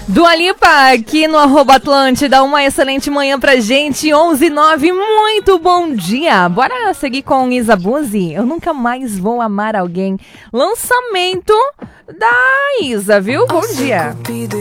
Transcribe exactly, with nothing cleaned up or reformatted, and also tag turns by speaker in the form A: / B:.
A: Dua Lipa aqui no arroba Atlântida, uma excelente manhã pra gente, onze e nove, muito bom dia. Bora seguir com Isa Buzzi, Eu Nunca Mais Vou Amar Alguém, lançamento da Isa, viu? Bom dia.